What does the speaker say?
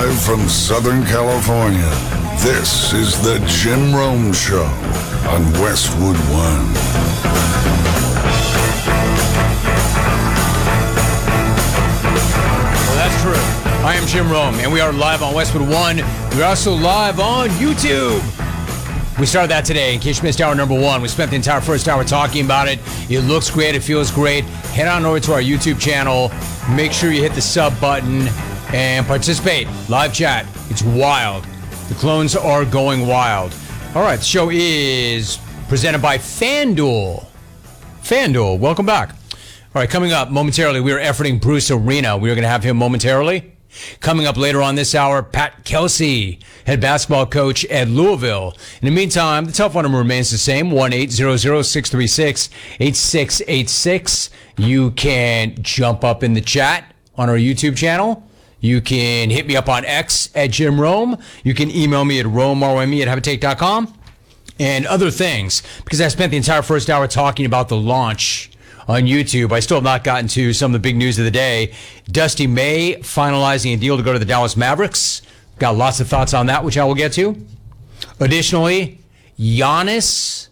Live from Southern California, this is the Jim Rome Show on Westwood One. Well, that's true. I am Jim Rome, and we are live on Westwood One. We're also live on YouTube. We started that today. In case you missed hour number one, we spent the entire first hour talking about it. It looks great. It feels great. Head on over to our YouTube channel. Make sure you hit the sub button and participate. Live chat. It's wild. The clones are going wild. All right, the show is presented by FanDuel. FanDuel, welcome back. All right, coming up momentarily, we are efforting Bruce Arena. We are going to have him momentarily. Coming up later on this hour, Pat Kelsey, head basketball coach at Louisville. In the meantime, the telephone number remains the same, 1-800-636-8686. You can jump up in the chat on our YouTube channel. You can hit me up on X at Jim Rome. You can email me at RomeRome@Habitate.com and other things, because I spent the entire first hour talking about the launch on YouTube. I still have not gotten to some of the big news of the day. Dusty May finalizing a deal to go to the Dallas Mavericks. Got lots of thoughts on that, which I will get to. Additionally, Giannis